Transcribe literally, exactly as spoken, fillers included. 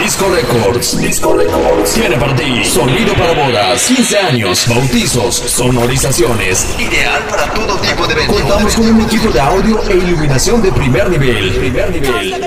Disco Records. Disco Records tiene para ti sonido para bodas, quince años, bautizos, sonorizaciones. Ideal para todo tipo de eventos. Contamos con un equipo de audio e iluminación de primer nivel. Primer nivel.